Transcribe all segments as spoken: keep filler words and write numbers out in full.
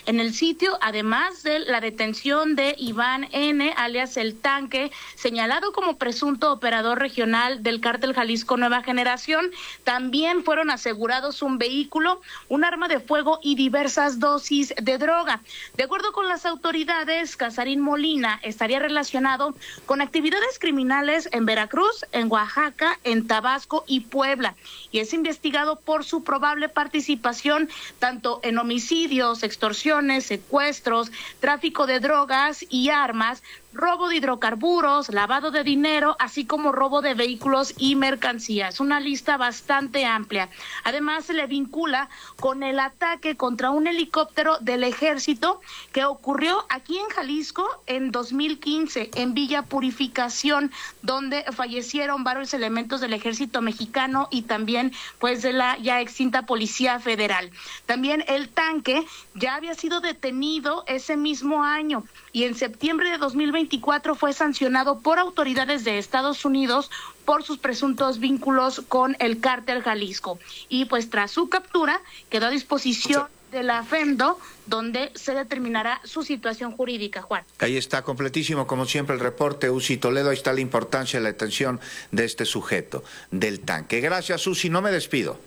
en el sitio, además de la detención de Iván N., alias El Tanque, señalado como presunto operador regional del Cártel Jalisco Nueva Generación, también fueron asegurados un vehículo, un arma de fuego y diversas dosis de droga. De acuerdo con las autoridades, Casarín Molina estaría relacionado con actividades criminales en Veracruz, en Oaxaca, en Tabasco y Puebla, y es investigado por su probable participación tanto en homicidios, extorsiones, secuestros, tráfico de drogas y armas, robo de hidrocarburos, lavado de dinero, así como robo de vehículos y mercancías. Una lista bastante amplia. Además, se le vincula con el ataque contra un helicóptero del Ejército que ocurrió aquí en Jalisco en dos mil quince, en Villa Purificación, donde fallecieron varios elementos del Ejército Mexicano y también pues de la ya extinta Policía Federal. También El Tanque ya había sido detenido ese mismo año y en septiembre de dos mil veinticuatro fue sancionado por autoridades de Estados Unidos por sus presuntos vínculos con el Cártel Jalisco. Y pues tras su captura quedó a disposición de la FEMDO, donde se determinará su situación jurídica, Juan. Ahí está, completísimo, como siempre, el reporte, Uzi Toledo. Ahí está la importancia de la detención de este sujeto, del Tanque. Gracias, Uzi, no me despido.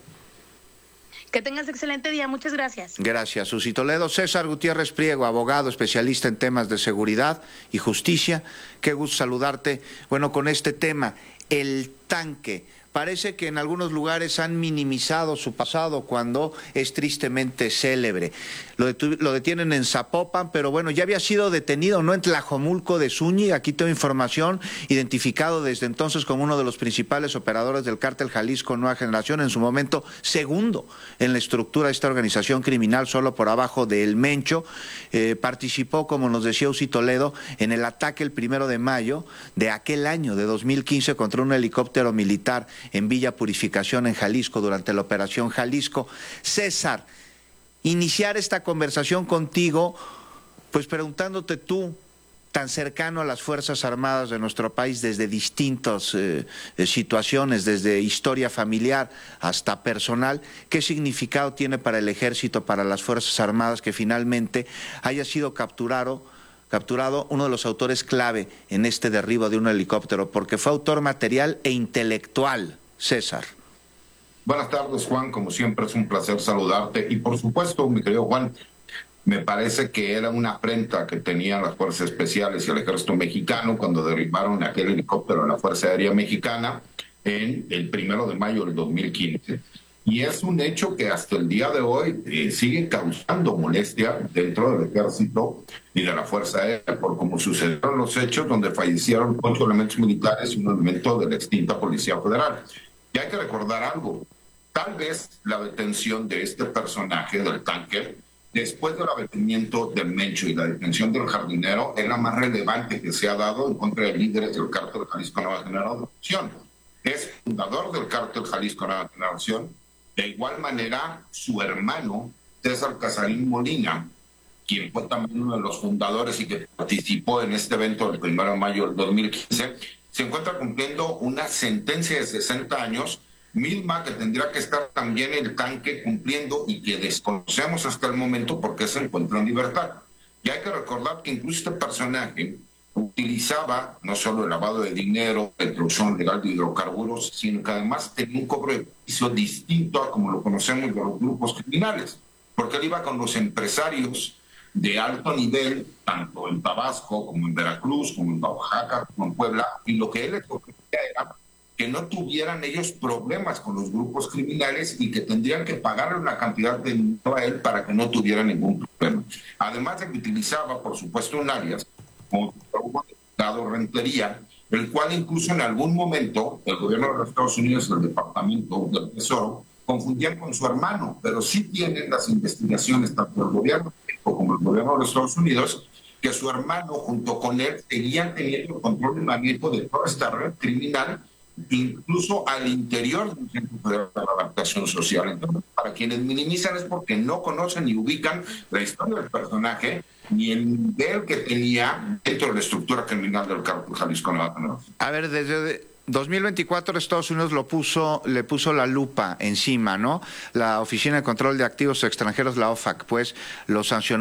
Que tengas excelente día, muchas gracias. Gracias, Susi Toledo. César Gutiérrez Priego, abogado, especialista en temas de seguridad y justicia. Qué gusto saludarte. Bueno, con este tema, El Tanque. Parece que en algunos lugares han minimizado su pasado cuando es tristemente célebre. Lo, lo detienen en Zapopan, pero bueno, ya había sido detenido, ¿no?, en Tlajomulco de Zúñiga. Aquí tengo información, identificado desde entonces como uno de los principales operadores del Cártel Jalisco Nueva Generación, en su momento segundo en la estructura de esta organización criminal, solo por abajo del Mencho. Eh, participó, como nos decía Uzi Toledo, en el ataque el primero de mayo de aquel año, de dos mil quince, contra un helicóptero militar en Villa Purificación, en Jalisco, durante la Operación Jalisco. César, iniciar esta conversación contigo, pues preguntándote tú, tan cercano a las Fuerzas Armadas de nuestro país desde distintas eh, situaciones, desde historia familiar hasta personal, ¿qué significado tiene para el Ejército, para las Fuerzas Armadas, que finalmente haya sido capturado capturado uno de los autores clave en este derribo de un helicóptero, porque fue autor material e intelectual? César. Buenas tardes, Juan, como siempre es un placer saludarte, y por supuesto, mi querido Juan, me parece que era una afrenta que tenían las Fuerzas Especiales y el Ejército Mexicano cuando derribaron aquel helicóptero de la Fuerza Aérea Mexicana en el primero de mayo del dos mil quince. Y es un hecho que hasta el día de hoy eh, sigue causando molestia dentro del Ejército y de la Fuerza Aérea, por cómo sucedieron los hechos donde fallecieron ocho elementos militares y un elemento de la extinta Policía Federal. Y hay que recordar algo, tal vez la detención de este personaje del Tanque, después del abatimiento del Mencho y la detención del jardinero, es la más relevante que se ha dado en contra de líderes del Cártel Jalisco Nueva Generación. Es fundador del Cártel Jalisco Nueva Generación. De igual manera, su hermano, César Casarín Molina, quien fue también uno de los fundadores y que participó en este evento del primero de mayo del dos mil quince, se encuentra cumpliendo una sentencia de sesenta años, misma que tendría que estar también El Tanque cumpliendo y que desconocemos hasta el momento porque se encuentra en libertad. Y hay que recordar que incluso este personaje utilizaba no solo el lavado de dinero, la introducción legal de hidrocarburos, sino que además tenía un cobro de piso distinto a como lo conocemos de los grupos criminales, porque él iba con los empresarios de alto nivel, tanto en Tabasco como en Veracruz, como en Oaxaca, como en Puebla, y lo que él les ofrecía era que no tuvieran ellos problemas con los grupos criminales y que tendrían que pagarle una cantidad de dinero a él para que no tuviera ningún problema. Además de que utilizaba, por supuesto, un alias como el diputado Rentería, el cual incluso en algún momento el gobierno de los Estados Unidos y el Departamento del Tesoro confundían con su hermano, pero sí tienen las investigaciones tanto el gobierno como el gobierno de los Estados Unidos que su hermano junto con él seguían teniendo el control y manejo de toda esta red criminal, incluso al interior del Centro Federal de Adaptación Social. Entonces, para quienes minimizan es porque no conocen ni ubican la historia del personaje ni el nivel que tenía dentro de la estructura criminal del Cártel Jalisco Nueva Generación. A ver, desde dos mil veinticuatro Estados Unidos lo puso, le puso la lupa encima, ¿no? La Oficina de Control de Activos Extranjeros, la O F A C, pues lo sancionó.